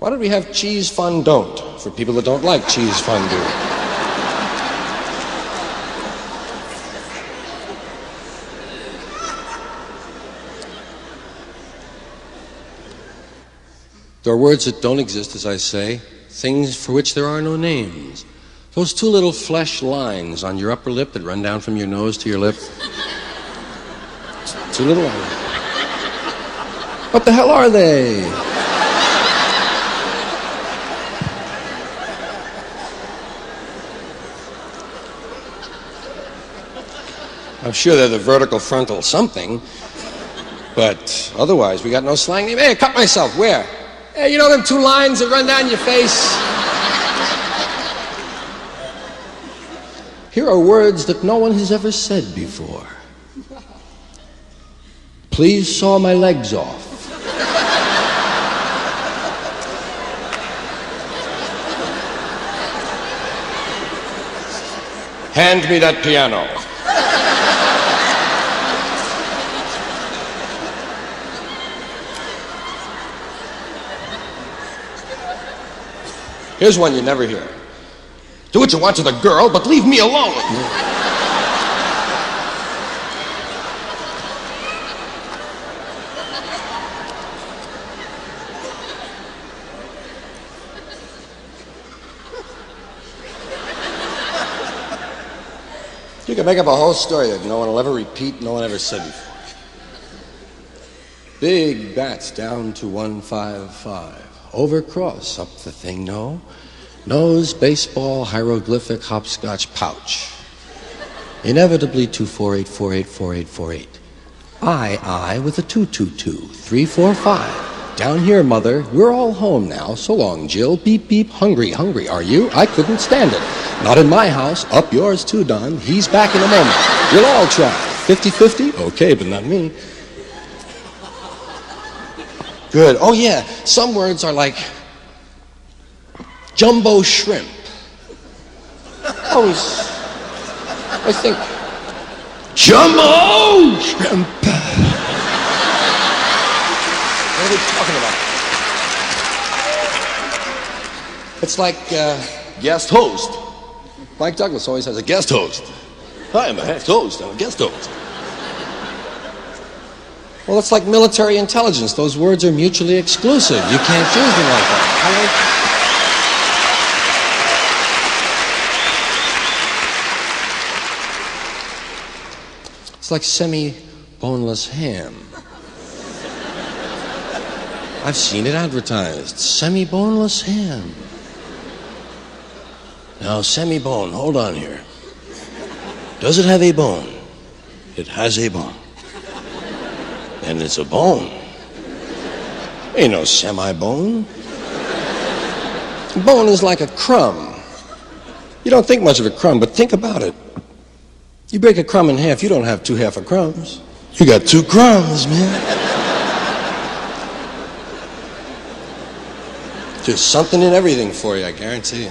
Why don't we have cheese fondant for people that don't like cheese fondue? There are words that don't exist, as I say, things for which there are no names. Those two little flesh lines on your upper lip that run down from your nose to your lip. Two little lines. What the hell are they? I'm sure they're the vertical frontal something, but otherwise we got no slang name. Hey, I cut myself. Where? Hey, you know them two lines that run down your face? Here are words that no one has ever said before. Please saw my legs off. Hand me that piano. Here's one you never hear. Do what you want to the girl, but leave me alone. You can make up a whole story that no one will ever repeat, no one ever said before. Big bats down to 155. Overcross, up the thing, no. Nose, baseball, hieroglyphic, hopscotch, pouch. Inevitably 248484848. I with a 222. 345. Down here, mother. We're all home now. So long, Jill. Beep, beep. Hungry, are you? I couldn't stand it. Not in my house. Up yours too, Don. He's back in a moment. We'll all try. 50-50? Okay, but not me. Good. Oh, yeah. Some words are like jumbo shrimp. I think jumbo shrimp. What are we talking about? It's like guest host. Mike Douglas always has a guest host. Hi, I'm a guest host. I'm a guest host. Well, it's like military intelligence. Those words are mutually exclusive. You can't do anything like that. It's like semi-boneless ham. I've seen it advertised. Semi-boneless ham. Now, semi-bone, hold on here. Does it have a bone? It has a bone. And it's a bone. Ain't no semi-bone. Bone is like a crumb. You don't think much of a crumb, but think about it. You break a crumb in half, you don't have two half a crumbs. You got two crumbs, man. There's something in everything for you, I guarantee you.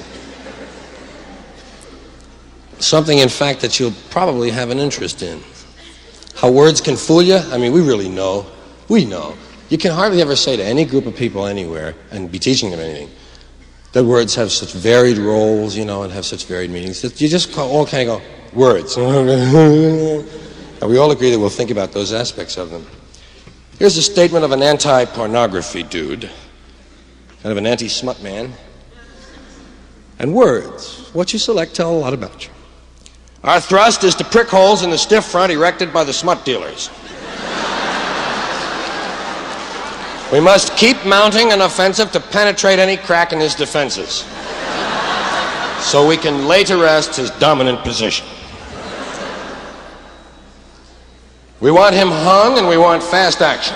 Something, in fact, that you'll probably have an interest in. How words can fool you? I mean, we really know. We know. You can hardly ever say to any group of people anywhere and be teaching them anything that words have such varied roles, you know, and have such varied meanings that you just all kind of go, words. And we all agree that we'll think about those aspects of them. Here's a statement of an anti-pornography dude, kind of an anti-smut man. And words, what you select tell a lot about you. Our thrust is to prick holes in the stiff front erected by the smut dealers. We must keep mounting an offensive to penetrate any crack in his defenses, so we can lay to rest his dominant position. We want him hung and we want fast action.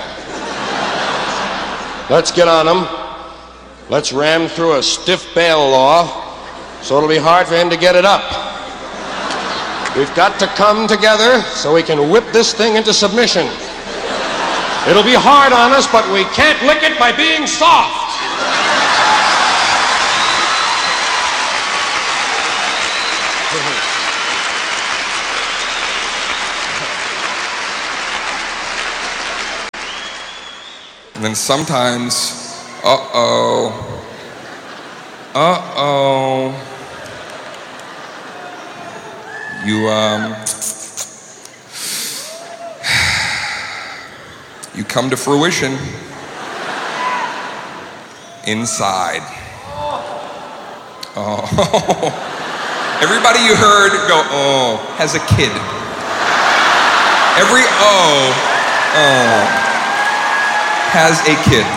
Let's get on him. Let's ram through a stiff bail law so it'll be hard for him to get it up. We've got to come together so we can whip this thing into submission. It'll be hard on us, but we can't lick it by being soft. And then sometimes, Uh-oh. You come to fruition. Inside. Oh. Everybody you heard go, oh, has a kid. Every oh, has a kid.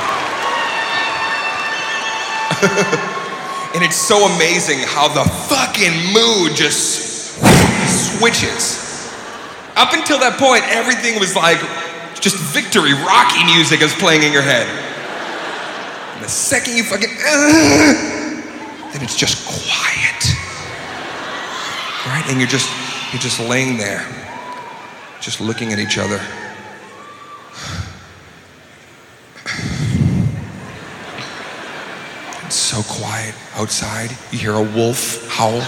And it's so amazing how the fucking mood just switches. Up until that point, everything was like just victory, Rocky music is playing in your head. And the second you fucking, then it's just quiet. Right? And you're just laying there, just looking at each other. It's so quiet outside. You hear a wolf howl.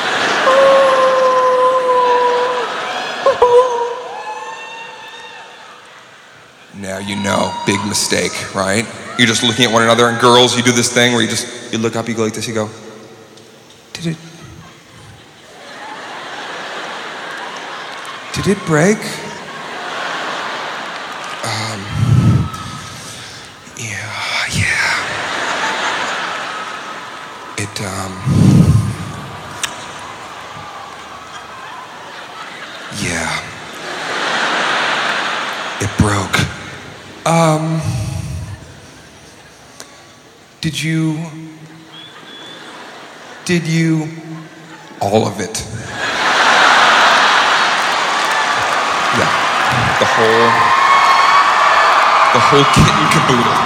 Now you know, big mistake, right? You're just looking at one another, and girls, you do this thing where you look up, you go like this, you go, did it break? Yeah. It broke. Did you, all of it? Yeah, the whole kit and caboodle.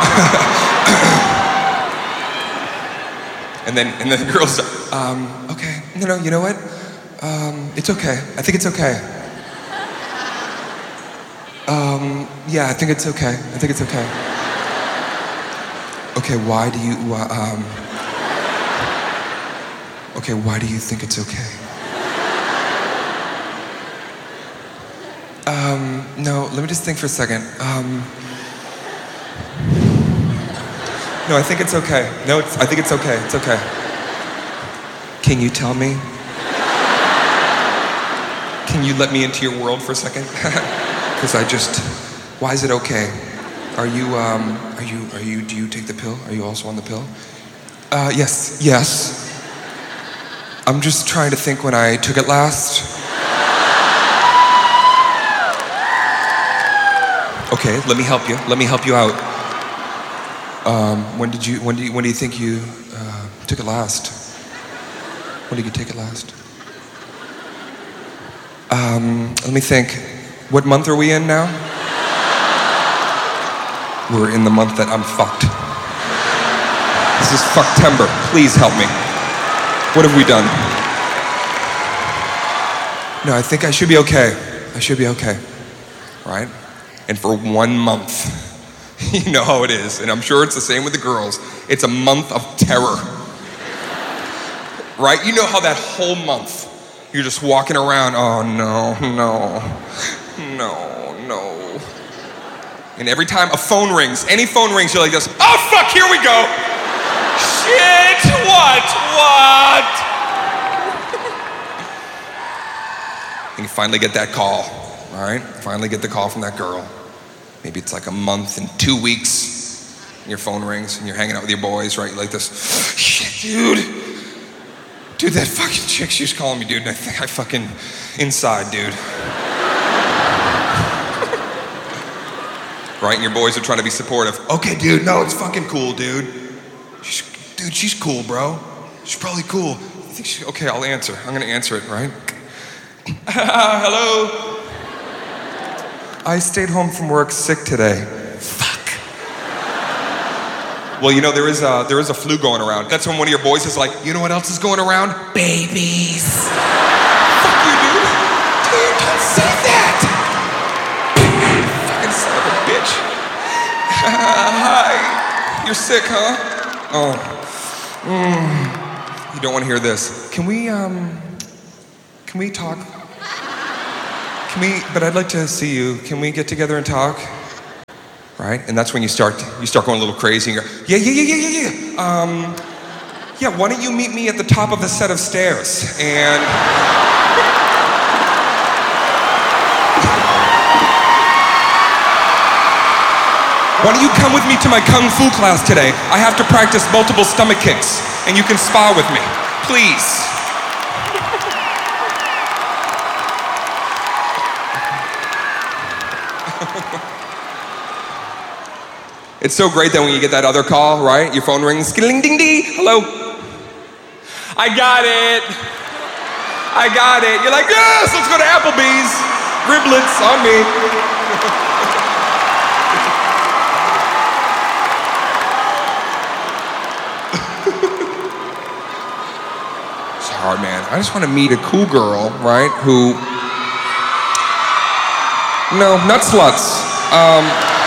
and then the girls, okay, no, you know what? It's okay, I think it's okay. Yeah, I think it's okay. Okay, why do you, okay, why do you think it's okay? No, let me just think for a second. No, I think it's okay. No, I think it's okay, it's okay. Can you tell me? Can you let me into your world for a second? Because why is it okay? Do you take the pill? Are you also on the pill? Yes. I'm just trying to think when I took it last. Okay, let me help you out. When do you think you took it last? When did you take it last? Let me think. What month are we in now? We're in the month that I'm fucked. This is Fucktember. Please help me. What have we done? No, I think I should be okay. Right? And for 1 month, you know how it is, and I'm sure it's the same with the girls, it's a month of terror. Right? You know how that whole month, you're just walking around, oh no. And every time a phone rings, any phone rings, you're like this, oh fuck, here we go. Shit, what? And you finally get that call, all right? Finally get the call from that girl. Maybe it's like a month and 2 weeks, and your phone rings, and you're hanging out with your boys, right? You're like this, shit, dude, that fucking chick, she was calling me, dude, and I think I fucking inside, dude. Right, and your boys are trying to be supportive. Okay, dude, no, it's fucking cool, dude. She's cool, bro. She's probably cool. I think okay, I'll answer. I'm gonna answer it, right? Hello? I stayed home from work sick today. Fuck. Well, you know, there is a flu going around. That's when one of your boys is like, you know what else is going around? Babies. Fuck you, dude. Dude, don't say that. Fucking son of a bitch. Hi. You're sick, huh? Oh. You don't want to hear this. Can we talk? But I'd like to see you. Can we get together and talk? Right? And that's when you start going a little crazy and you go, yeah. Yeah, why don't you meet me at the top of a set of stairs? And why don't you come with me to my Kung Fu class today? I have to practice multiple stomach kicks, and you can spar with me. Please. It's so great that when you get that other call, right? Your phone rings, skiddling ding ding, hello. I got it. I got it. You're like, yes, let's go to Applebee's. Riblets on me. It's hard, man. I just want to meet a cool girl, right? Who, no, not sluts.